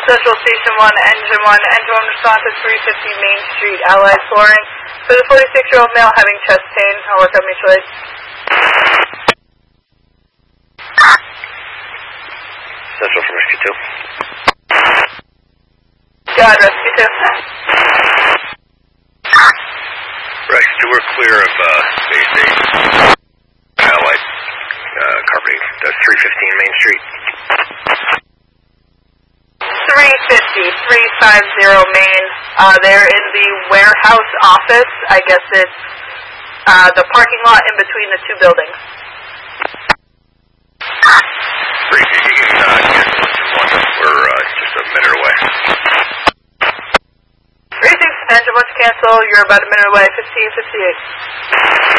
Central Station 1, Engine 1, Engine 1 response at 350 Main Street, Allied Flooring. For the 46-year-old male having chest pain, I'll work on mutual aid. Central from Rescue 2. God, Rescue 2. Rescue 2, we're clear of Bay Station. Allied carpeting. That's 315 Main Street. 350 Main. They're in the warehouse office. I guess it's the parking lot in between the two buildings. 350, you can cancel one. We're just a minute away. 36, Engine 1 to cancel. You're about a minute away. 1558.